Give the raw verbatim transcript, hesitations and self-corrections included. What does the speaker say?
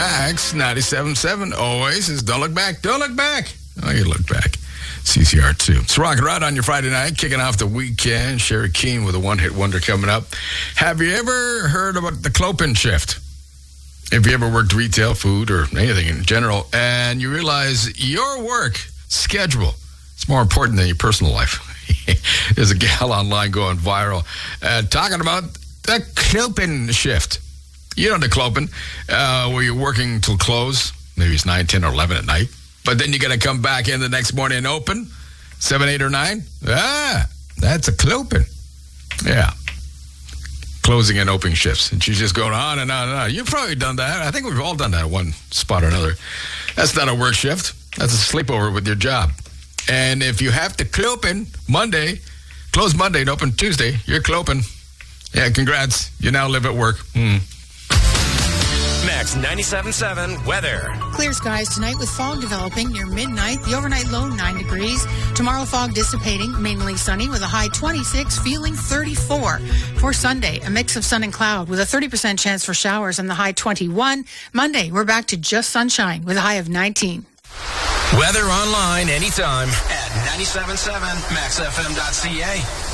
Max ninety-seven point seven Oasis. Don't look back. Don't look back. Oh, you look back. C C R two. It's Rock and Rod on your Friday night, kicking off the weekend. Sherry Keane with a one-hit wonder coming up. Have you ever heard about the Clopin shift? If you ever worked retail, food, or anything in general, and you realize your work schedule is more important than your personal life. There's a gal online going viral uh, talking about the Clopin shift. You know the Clopin, uh, where you're working till close. Maybe it's nine, ten, or eleven at night. But then you got to come back in the next morning and open, seven, eight, or nine. Ah, that's a Clopin. Yeah. Closing and opening shifts. And she's just going on and on and on. You've probably done that. I think we've all done that at one spot or another. That's not a work shift. That's a sleepover with your job. And if you have to Clopin Monday, close Monday and open Tuesday, you're Clopin. Yeah, congrats. You now live at work. Hmm. Max ninety-seven point seven weather. Clear skies tonight with fog developing near midnight. The overnight low nine degrees. Tomorrow fog dissipating, mainly sunny with a high twenty-six, feeling thirty-four. For Sunday, a mix of sun and cloud with a thirty percent chance for showers and the high twenty-one. Monday, we're back to just sunshine with a high of nineteen. Weather online anytime at ninety-seven point seven max f m dot c a.